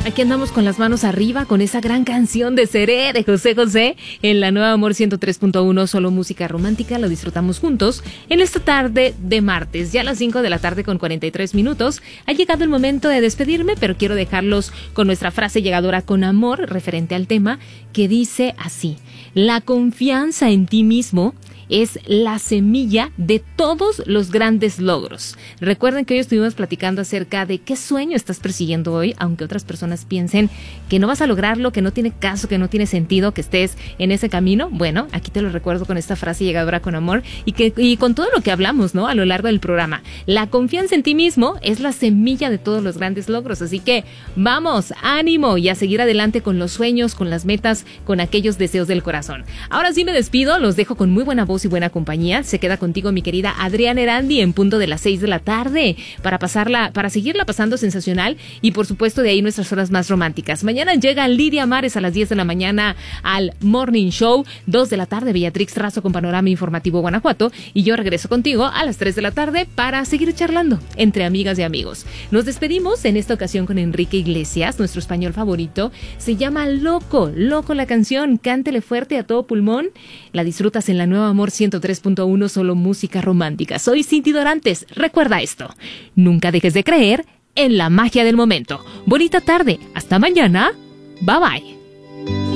Aquí andamos con las manos arriba con esa gran canción de Seré de José José en la Nueva Amor 103.1, solo música romántica. Lo disfrutamos juntos en esta tarde de martes, ya a las 5 de la tarde con 43 minutos. Ha llegado el momento de despedirme, pero quiero dejarlos con nuestra frase llegadora con amor referente al tema, que dice así: la confianza en ti mismo es la semilla de todos los grandes logros. Recuerden que hoy estuvimos platicando acerca de qué sueño estás persiguiendo hoy, aunque otras personas piensen que no vas a lograrlo, que no tiene caso, que no tiene sentido que estés en ese camino. Bueno, aquí te lo recuerdo con esta frase llegadora con amor y con todo lo que hablamos, ¿no?, a lo largo del programa. La confianza en ti mismo es la semilla de todos los grandes logros. Así que vamos, ánimo y a seguir adelante con los sueños, con las metas, con aquellos deseos del corazón. Ahora sí me despido, los dejo con muy buena voz y buena compañía. Se queda contigo mi querida Adriana Erandi en punto de las 6 de la tarde para seguirla pasando sensacional y por supuesto de ahí nuestras horas más románticas. Mañana llega Lidia Mares a las 10 de la mañana al Morning Show, 2 de la tarde Beatrix Razo con Panorama Informativo Guanajuato y yo regreso contigo a las 3 de la tarde para seguir charlando entre amigas y amigos. Nos despedimos en esta ocasión con Enrique Iglesias, nuestro español favorito. Se llama Loco, Loco la canción. Cántele fuerte a todo pulmón. La disfrutas en la Nueva Amor 103.1, solo música romántica. Soy Cinti Dorantes. Recuerda esto: nunca dejes de creer en la magia del momento. Bonita tarde. Hasta mañana. Bye bye.